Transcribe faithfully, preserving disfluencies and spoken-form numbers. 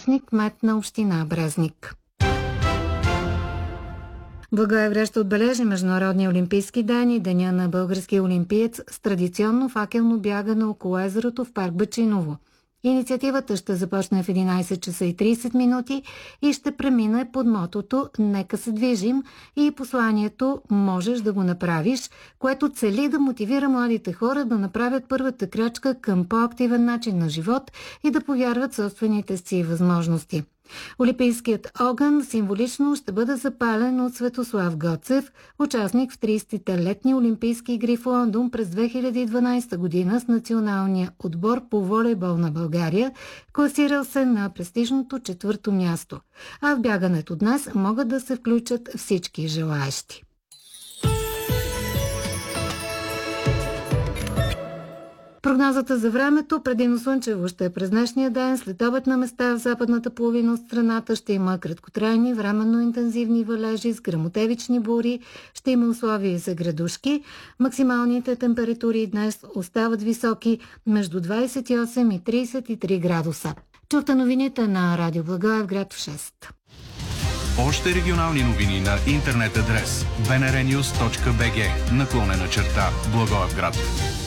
съветник, кмет на община Брезник. Благоевград ще отбележи Международния олимпийски ден и Деня на българския олимпиец с традиционно факелно бягане около езерото в парк Бачиново. Инициативата ще започне в единайсет часа и трийсет минути и ще премине под мотото «Нека се движим» и посланието «Можеш да го направиш», което цели да мотивира младите хора да направят първата крачка към по-активен начин на живот и да повярват в собствените си възможности. Олимпийският огън символично ще бъде запален от Светослав Гоцев, участник в трийсетте летни Олимпийски игри в Лондон през две хиляди и дванайсета година с националния отбор по волейбол на България, класирал се на престижното четвърто място. А в бягането днес могат да се включат всички желаещи. Прогнозата за времето: предимно слънчево ще е през днешния ден, след обед на места в западната половина от страната ще има краткотрайни, временно интензивни валежи с гръмотевични бури, ще има условия за градушки. Максималните температури днес остават високи между двайсет и осем и трийсет и три градуса. Чухте новините на Радио Благоевград в шест. Още регионални новини на интернет адрес би ен ар нюз точка би джи наклонена черта Благоевград.